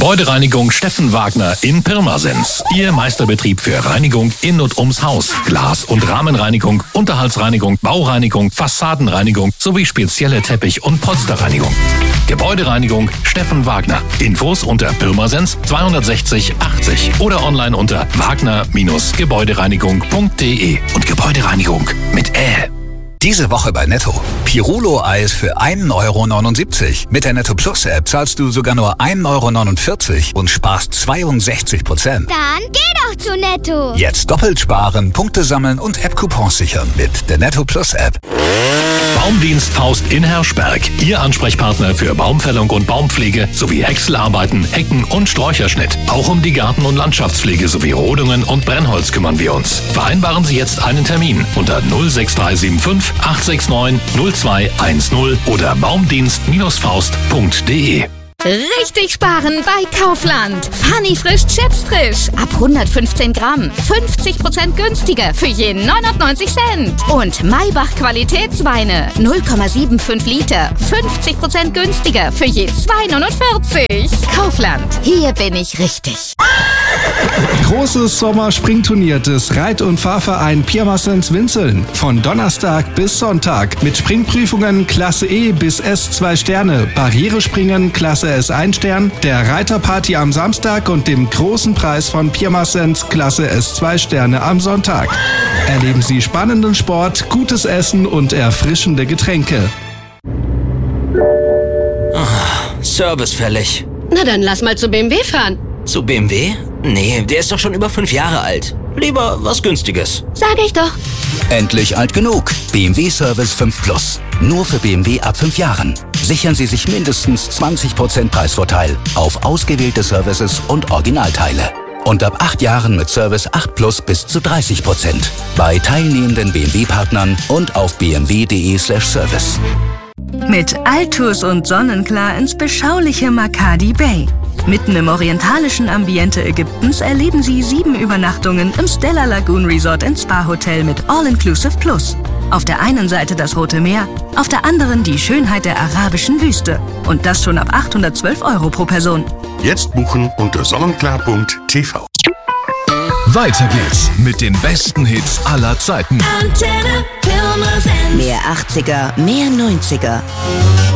Gebäudereinigung Steffen Wagner in Pirmasens. Ihr Meisterbetrieb für Reinigung in und ums Haus. Glas- und Rahmenreinigung, Unterhaltsreinigung, Baureinigung, Fassadenreinigung sowie spezielle Teppich- und Polsterreinigung. Gebäudereinigung Steffen Wagner. Infos unter Pirmasens 260 80 oder online unter wagner-gebäudereinigung.de. Und Gebäudereinigung mit Ä. Diese Woche bei Netto. Pirulo-Eis für 1,79 €. Mit der Netto Plus App zahlst du sogar nur 1,49 € und sparst 62%. Dann geh doch zu Netto. Jetzt doppelt sparen, Punkte sammeln und App-Coupons sichern mit der Netto Plus App. Baumdienst Faust in Herschberg. Ihr Ansprechpartner für Baumfällung und Baumpflege sowie Häckselarbeiten, Hecken- und Sträucherschnitt. Auch um die Garten- und Landschaftspflege sowie Rodungen und Brennholz kümmern wir uns. Vereinbaren Sie jetzt einen Termin unter 06375 869 0210 oder baumdienst-faust.de. Richtig sparen bei Kaufland. Funny Frisch Chips frisch. Ab 115 Gramm. 50% günstiger für je 99 Cent. Und Maybach Qualitätsweine. 0,75 Liter. 50% günstiger für je 2,49. Kaufland. Hier bin ich richtig. Großes Sommerspringturnier des Reit- und Fahrverein Pirmasens Winzeln. Von Donnerstag bis Sonntag. Mit Springprüfungen Klasse E bis S 2 Sterne. Barrierespringen Klasse S 1 Stern. Der Reiterparty am Samstag und dem großen Preis von Pirmasens Klasse S 2 Sterne am Sonntag. Erleben Sie spannenden Sport, gutes Essen und erfrischende Getränke. Service fällig. Na dann lass mal zu BMW fahren. Zu BMW? Nee, der ist doch schon über 5 Jahre alt. Lieber was Günstiges. Sag ich doch. Endlich alt genug. BMW Service 5 Plus. Nur für BMW ab 5 Jahren. Sichern Sie sich mindestens 20% Preisvorteil auf ausgewählte Services und Originalteile. Und ab 8 Jahren mit Service 8 Plus bis zu 30%. Bei teilnehmenden BMW-Partnern und auf bmw.de/service. Mit Altus und Sonnenklar ins beschauliche Makadi Bay. Mitten im orientalischen Ambiente Ägyptens erleben Sie 7 Übernachtungen im Stella Lagoon Resort & Spa Hotel mit All-Inclusive Plus. Auf der einen Seite das Rote Meer, auf der anderen die Schönheit der arabischen Wüste. Und das schon ab 812 € pro Person. Jetzt buchen unter sonnenklar.tv. Weiter geht's mit den besten Hits aller Zeiten. Antenne Pirmasens. Mehr 80er, mehr 90er.